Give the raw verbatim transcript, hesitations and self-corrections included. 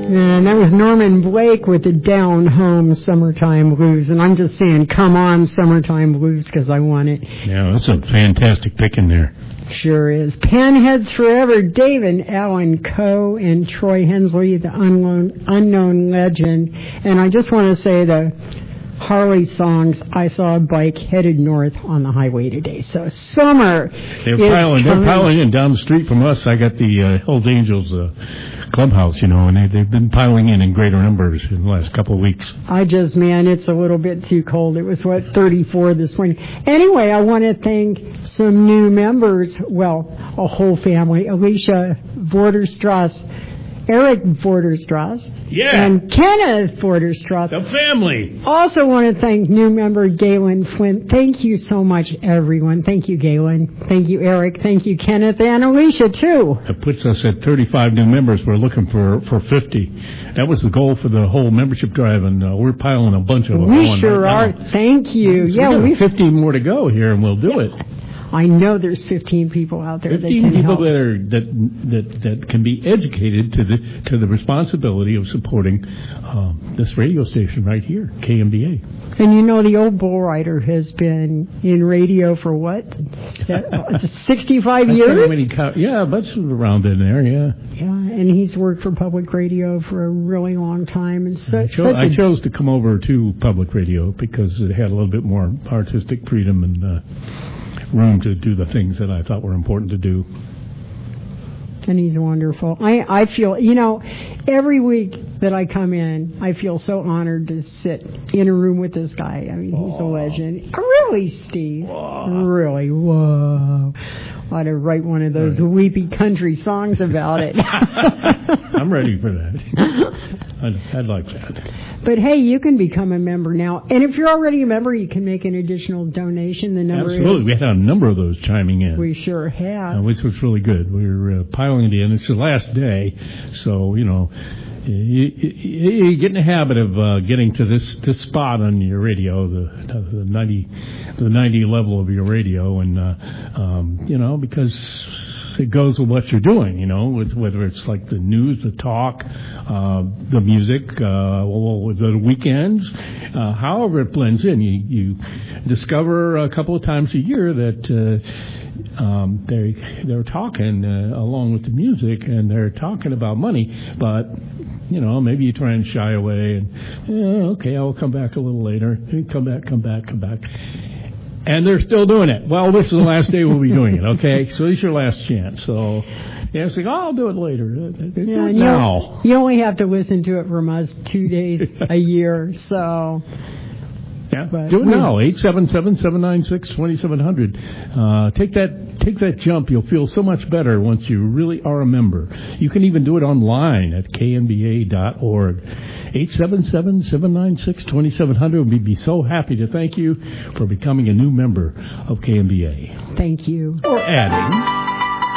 And that was Norman Blake with the Down Home Summertime Blues. And I'm just saying, come on, Summertime Blues, because I want it. Yeah, that's a fantastic pick in there. Sure is. Panheads Forever, David Allen Coe and Troy Hensley, the unknown, unknown legend. And I just want to say the Harley songs, I saw a bike headed north on the highway today. So summer They're piling, they're piling in down the street from us. I got the uh, Hells Angels uh, clubhouse, you know, and they, they've been piling in in greater numbers in the last couple of weeks. I just, man, it's a little bit too cold. It was, what, thirty-four this morning. Anyway, I want to thank some new members, well, a whole family, Alicia Vorderstrass, Eric Vorderstrass, yeah, and Kenneth Vorderstrass. The family. Also want to thank new member Galen Flint. Thank you so much, everyone. Thank you, Galen. Thank you, Eric. Thank you, Kenneth, and Alicia, too. That puts us at thirty-five new members. We're looking for, for fifty. That was the goal for the whole membership drive, and uh, we're piling a bunch of them. We sure right are. Now. Thank you. So yeah, we have fifteen more to go here, and we'll do yeah. it. I know there's fifteen people out there that can fifteen people help. that are that that that can be educated to the to the responsibility of supporting um, this radio station right here, K M B A. And you know, the old bull rider has been in radio for what, sixty-five years? Many co- yeah, that's around in there. Yeah. Yeah, and he's worked for public radio for a really long time. And so, I, cho- I chose to come over to public radio because it had a little bit more artistic freedom and. Uh, room to do the things that I thought were important to do. And he's wonderful. I, I feel, you know, every week that I come in, I feel so honored to sit in a room with this guy. I mean, he's Aww. a legend. Really, Steve? Aww. Really? Whoa. I ought to write one of those right. weepy country songs about it. I'm ready for that. I'd, I'd like that. But, hey, you can become a member now. And if you're already a member, you can make an additional donation. The number Absolutely. is... We had a number of those chiming in. We sure have. Uh, which was really good. We were uh, piling it in. It's the last day, so, you know... You, you, you get in the habit of uh, getting to this, this spot on your radio, the, the ninety, the ninety level of your radio, and uh, um, you know, because it goes with what you're doing, you know, with whether it's like the news, the talk, uh, the music, uh, or the weekends, uh, however it blends in. You, you discover a couple of times a year that. Uh, Um, they they're talking uh, along with the music, and they're talking about money, but you know, maybe you try and shy away, and eh, okay, I'll come back a little later. Come back, come back, come back, and they're still doing it. Well, this is the last day we'll be doing it. Okay, so this is your last chance. So yeah, it's like, oh, I'll do it later. Yeah, and now you only have to listen to it from us two days a year, so. Yeah, but do it now. eight seven seven, seven nine six, two seven zero zero. Uh, take that, take that jump. You'll feel so much better once you really are a member. You can even do it online at k n b a dot org. eight seven seven, seven nine six, two seven zero zero. We'd be so happy to thank you for becoming a new member of K M B A. Thank you. Or adding.